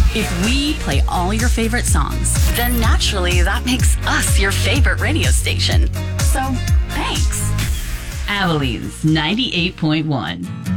If we play all your favorite songs, then naturally that makes us your favorite radio station. So, thanks. Abilene 98.1.